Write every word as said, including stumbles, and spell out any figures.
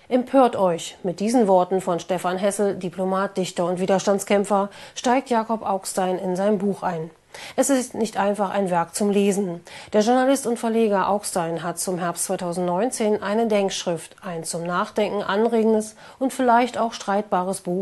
Empört euch! Mit diesen Worten von Stefan Hessel, Diplomat, Dichter und Widerstandskämpfer, steigt Jakob Augstein in sein Buch ein. Es ist nicht einfach ein Werk zum Lesen. Der Journalist und Verleger Augstein hat zum Herbst zweitausendneunzehn eine Denkschrift, ein zum Nachdenken anregendes und vielleicht auch streitbares Buch